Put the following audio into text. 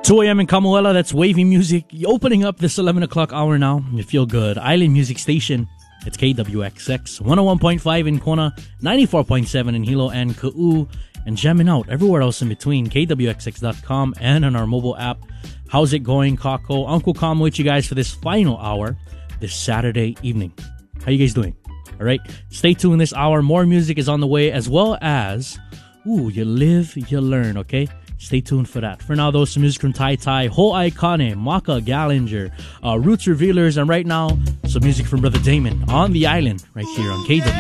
2 a.m. in Kamuela, that's wavy music. Opening up this 11 o'clock hour now. You feel good. Island Music Station. It's KWXX. 101.5 in Kona, 94.7 in Hilo and Ka'u, and jamming out everywhere else in between. KWXX.com and on our mobile app. How's it going, Kako? Uncle Kam with you guys for this final hour this Saturday evening. How you guys doing? All right. Stay tuned this hour. More music is on the way, as well as, you live, you learn, okay? Stay tuned for that. For now, though, some music from Tai Tai, Ho'ai Kane, Maka Gallinger, Roots Revealers, and right now, some music from Brother Damon on the island right here on KW.